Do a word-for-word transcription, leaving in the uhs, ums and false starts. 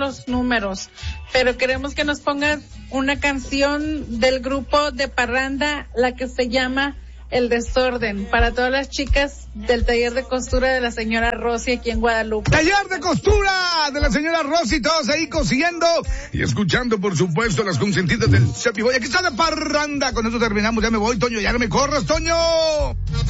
los números, pero queremos que nos pongas una canción del grupo de parranda, la que se llama El Desorden, para todas las chicas del taller de costura de la señora Rosy aquí en Guadalupe. Taller de costura de la señora Rosy, todos ahí cosiendo y escuchando, por supuesto, las consentidas del Cepi Boy. Aquí está la parranda, con eso terminamos, ya me voy, Toño, ya no me corras, Toño.